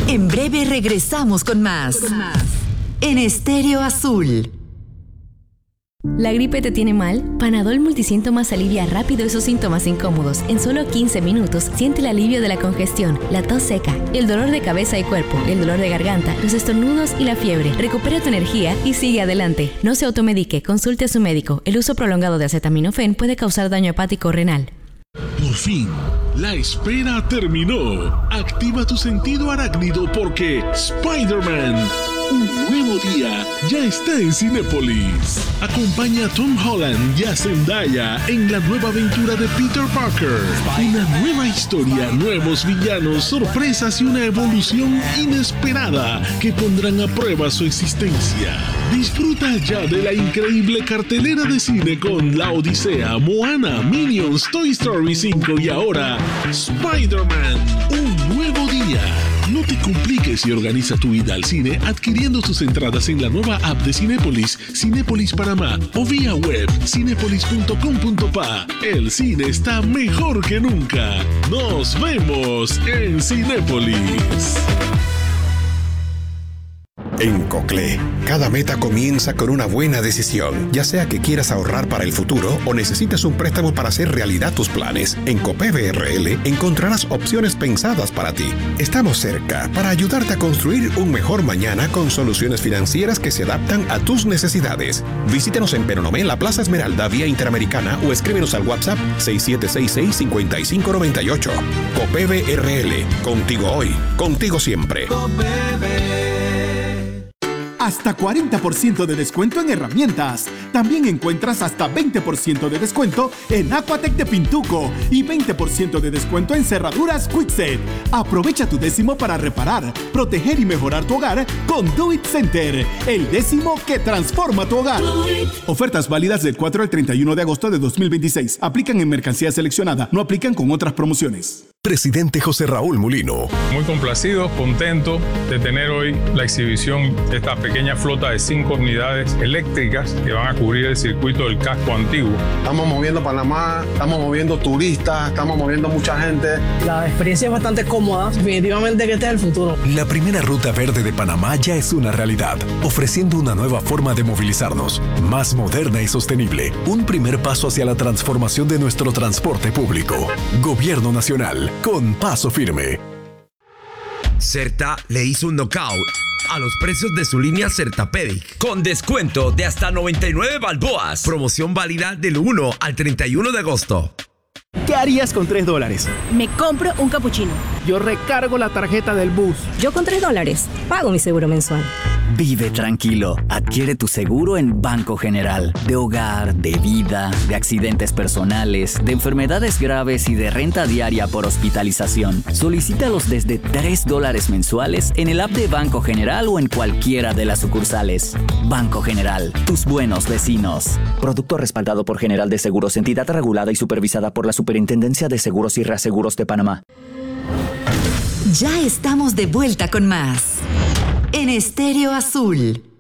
En breve regresamos con más. En Estéreo Azul. ¿La gripe te tiene mal? Panadol Multisíntomas alivia rápido esos síntomas incómodos. En solo 15 minutos siente el alivio de la congestión, la tos seca, el dolor de cabeza y cuerpo, el dolor de garganta, los estornudos y la fiebre. Recupera tu energía y sigue adelante. No se automedique, consulte a su médico. El uso prolongado de acetaminofén puede causar daño hepático o renal. Por fin, la espera terminó. Activa tu sentido arácnido porque Spider-Man, un nuevo día, ya está en Cinépolis. Acompaña a Tom Holland y a Zendaya en la nueva aventura de Peter Parker. Una nueva historia, nuevos villanos, sorpresas y una evolución inesperada que pondrán a prueba su existencia. Disfruta ya de la increíble cartelera de cine con La Odisea, Moana, Minions, Toy Story 5 y ahora Spider-Man, un nuevo día. No te compliques y organiza tu ida al cine adquiriendo tus entradas en la nueva app de Cinépolis, Cinépolis Panamá o vía web cinépolis.com.pa. El cine está mejor que nunca. Nos vemos en Cinépolis. En Coclé, cada meta comienza con una buena decisión. Ya sea que quieras ahorrar para el futuro o necesites un préstamo para hacer realidad tus planes, en Copeve RL encontrarás opciones pensadas para ti. Estamos cerca para ayudarte a construir un mejor mañana con soluciones financieras que se adaptan a tus necesidades. Visítanos en Penonomé, la Plaza Esmeralda, vía Interamericana o escríbenos al WhatsApp 6766-5598. Copeve RL, contigo hoy, contigo siempre. Hasta 40% de descuento en herramientas. También encuentras hasta 20% de descuento en Aquatec de Pintuco y 20% de descuento en cerraduras Kwikset. Aprovecha tu décimo para reparar, proteger y mejorar tu hogar con Do It Center, el décimo que transforma tu hogar. Ofertas válidas del 4 al 31 de agosto de 2026. Aplican en mercancía seleccionada, no aplican con otras promociones. Presidente José Raúl Mulino. Muy complacido, contento de tener hoy la exhibición de esta pequeña flota de 5 unidades eléctricas que van a cubrir el circuito del casco antiguo. Estamos moviendo Panamá, estamos moviendo turistas, estamos moviendo mucha gente. La experiencia es bastante cómoda, definitivamente que este es el futuro. La primera ruta verde de Panamá ya es una realidad, ofreciendo una nueva forma de movilizarnos, más moderna y sostenible. Un primer paso hacia la transformación de nuestro transporte público. Gobierno Nacional. Con paso firme. Certa le hizo un knockout a los precios de su línea Certapedic con descuento de hasta 99 balboas. Promoción válida del 1 al 31 de agosto. ¿Qué harías con $3? Me compro un capuchino. Yo recargo la tarjeta del bus. Yo con $3 pago mi seguro mensual. Vive tranquilo. Adquiere tu seguro en Banco General. De hogar, de vida, de accidentes personales, de enfermedades graves y de renta diaria por hospitalización. Solicítalos desde $3 mensuales en el app de Banco General o en cualquiera de las sucursales. Banco General, tus buenos vecinos. Producto respaldado por General de Seguros, entidad regulada y supervisada por la Superintendencia de Seguros y Reaseguros de Panamá. Ya estamos de vuelta con más. En Estéreo Azul.